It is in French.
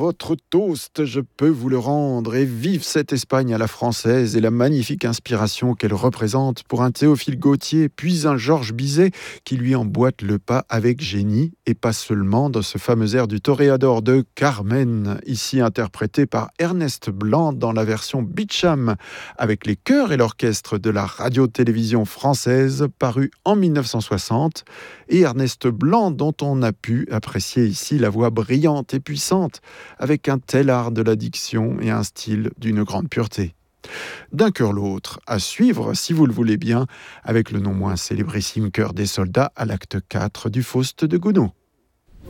votre toast, je peux vous le rendre. Et vive cette Espagne à la française et la magnifique inspiration qu'elle représente pour un Théophile Gautier, puis un Georges Bizet qui lui emboîte le pas avec génie, et pas seulement dans ce fameux air du Toréador de Carmen, ici interprété par Ernest Blanc dans la version Beacham, avec les chœurs et l'orchestre de la radio-télévision française, paru en 1960, et Ernest Blanc dont on a pu apprécier ici la voix brillante et puissante, avec un tel art de la diction et un style d'une grande pureté. D'un chœur l'autre, à suivre, si vous le voulez bien, avec le non moins célébrissime chœur des soldats à l'acte 4 du Faust de Gounod.